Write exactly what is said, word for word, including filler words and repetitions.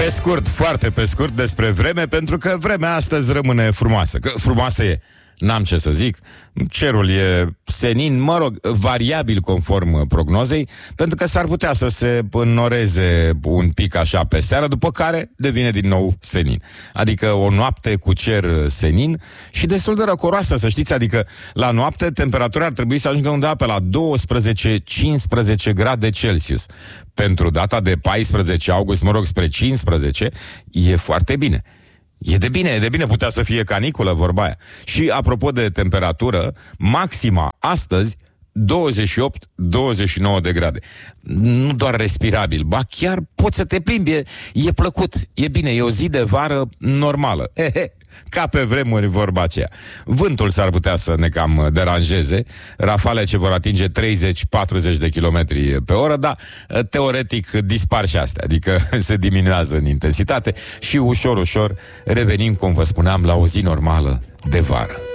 Pe scurt, foarte pe scurt despre vreme, pentru că vremea astăzi rămâne frumoasă. Că frumoasă e, n-am ce să zic. Cerul e senin, mă rog, variabil conform prognozei, pentru că s-ar putea să se înnoreze un pic așa pe seară, după care devine din nou senin. Adică o noapte cu cer senin și destul de răcoroasă, să știți, adică la noapte temperatura ar trebui să ajungă undeva pe la doisprezece cincisprezece grade Celsius. Pentru data de paisprezece august, mă rog, spre cincisprezece, e foarte bine. E de bine, e de bine, putea să fie caniculă, vorba aia. Și apropo de temperatură, maxima astăzi douăzeci și opt douăzeci și nouă de grade. Nu doar respirabil, ba chiar poți să te plimbi, e, e plăcut, e bine, e o zi de vară normală. Ehe. Ca pe vremuri, vorba aceea. Vântul s-ar putea să ne cam deranjeze, rafale ce vor atinge treizeci patruzeci de kilometri pe oră, dar teoretic dispar și astea, adică se diminuează în intensitate și ușor, ușor revenim, cum vă spuneam, la o zi normală de vară.